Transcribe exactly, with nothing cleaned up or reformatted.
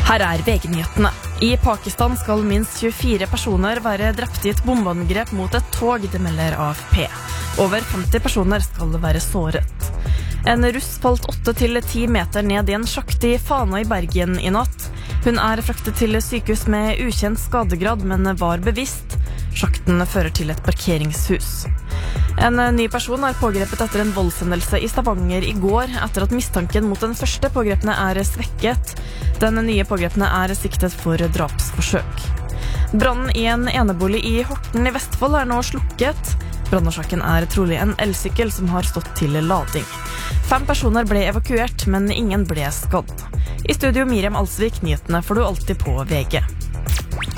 Her er V G-nyhetene. I Pakistan skal minst tjuefire personer være drept i et bombeangrep mot et tog, det melder A F P. Over femti personer skal være såret. En russ falt åtte til ti meter ned i en sjakt i Fana i Bergen i natt. Hun er fraktet til sykehus med ukjent skadegrad, men var bevisst. Sjakten fører til et parkeringshus. En ny person er pågrepet etter en voldshendelse i Stavanger i går, etter at mistanken mot den første pågrepne er svekket. Den nye pågrepne er siktet for drapsforsøk. Brannen i en enebolig i Horten i Vestfold er nå slukket. Brannårsaken er trolig en elsykkel som har stått til lading. Fem personer ble evakuert, men ingen ble skadd. I studio Miriam Alsvik, nyhetene får du alltid på V G.